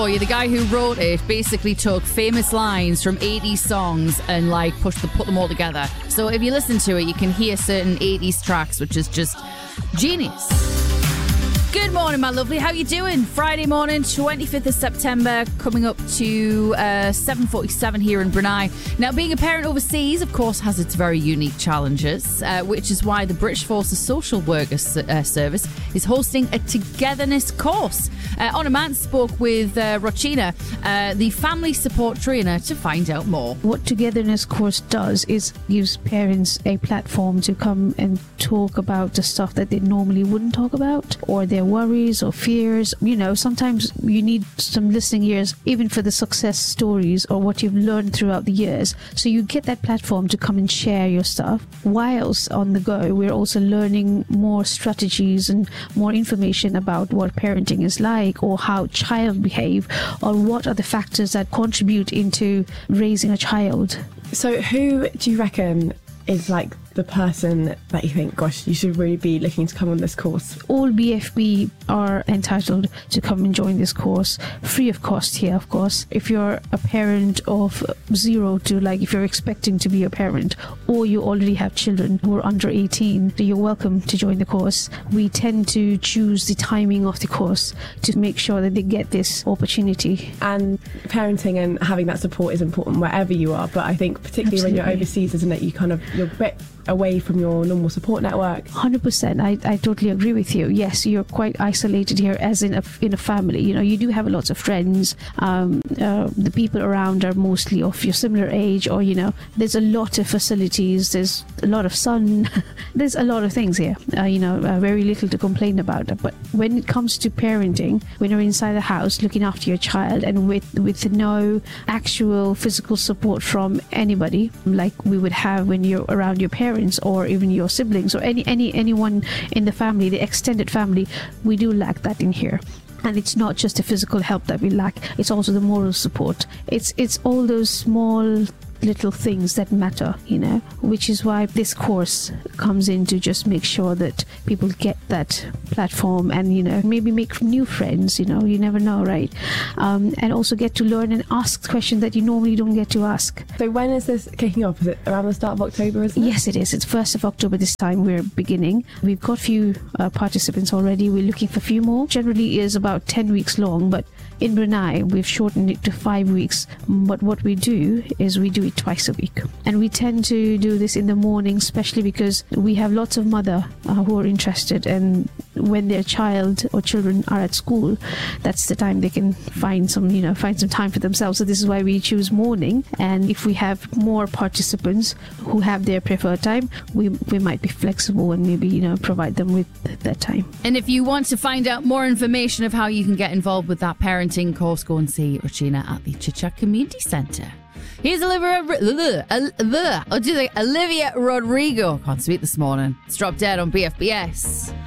For you, the guy who wrote it basically took famous lines from 80s songs and put them all together. So if you listen to it, you can hear certain 80s tracks, which is just genius. Good morning, my lovely. How you doing? Friday morning, 25th of September, coming up to 7:47 here in Brunei. Now, being a parent overseas, of course, has its very unique challenges, which is why the British Forces Social Worker Service is hosting a togetherness course. On a Man spoke with Rochina, the family support trainer, to find out more. What Togetherness course does is gives parents a platform to come and talk about the stuff that they normally wouldn't talk about, or their worries or fears. Sometimes you need some listening ears, even for the success stories or what you've learned throughout the years. So you get that platform to come and share your stuff. Whilst on the go, we're also learning more strategies and more information about what parenting is like, or how child behave, or what are the factors that contribute into raising a child. So who do you reckon is the person that you think, gosh, you should really be looking to come on this course? All BFB are entitled to come and join this course, free of cost here, of course. If you're a parent of 0 to if you're expecting to be a parent, or you already have children who are under 18, you're welcome to join the course. We tend to choose the timing of the course to make sure that they get this opportunity. And parenting and having that support is important wherever you are, but I think particularly Absolutely. when you're overseas, isn't it? You're a bit away from your normal support network. 100%. I totally agree with you. Yes, you're quite isolated here, as in a family. You do have lots of friends. The people around are mostly of your similar age, or there's a lot of facilities. There's a lot of sun. There's a lot of things here. Very little to complain about. But when it comes to parenting, when you're inside the house looking after your child, and with no actual physical support from anybody, like we would have when you're around your parents, or even your siblings, or anyone in the family, the extended family, we do lack that in here. And it's not just the physical help that we lack, it's also the moral support. It's all those small little things that matter, which is why this course comes in to just make sure that people get that platform and, maybe make new friends, you never know, right? And also get to learn and ask questions that you normally don't get to ask. So when is this kicking off? Is it around the start of October, isn't it? Yes, it is. It's 1st of October this time we're beginning. We've got a few participants already. We're looking for a few more. Generally is about 10 weeks long, but in Brunei, we've shortened it to 5 weeks. But what we do is we do it twice a week. And we tend to do this in the morning, especially because we have lots of mothers who are interested. And when their child or children are at school, that's the time they can find some time for themselves. So this is why we choose morning. And if we have more participants who have their preferred time, we might be flexible and maybe, provide them with that time. And if you want to find out more information of how you can get involved with that parenting course, go and see Rochina at the Chicha Community Centre. Here's Olivia Rodrigo. Can't speak this morning. It's Drop Dead on BFBS.